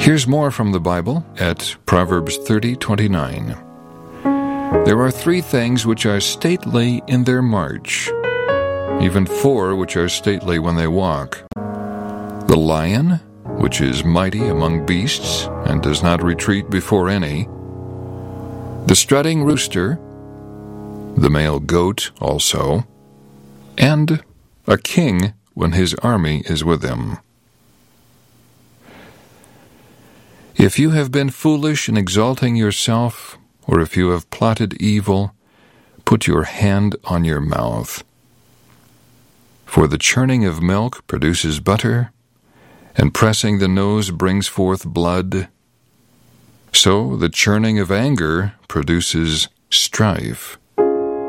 Here's more from the Bible at Proverbs 30:29. There are 3 things which are stately in their march, even 4 which are stately when they walk. The lion, which is mighty among beasts, and does not retreat before any. The strutting rooster, the male goat also, and a king when his army is with him. If you have been foolish in exalting yourself, or if you have plotted evil, put your hand on your mouth. For the churning of milk produces butter, and pressing the nose brings forth blood. So the churning of anger produces strife.